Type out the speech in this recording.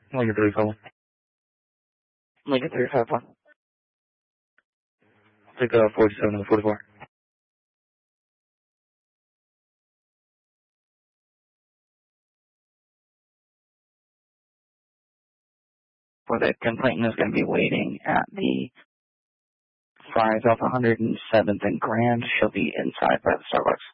Lincoln 351. Lincoln 351. Take 47 and 44. For the complainant is going to be waiting at the Fry's off 107th and Grand. She'll be inside by the Starbucks.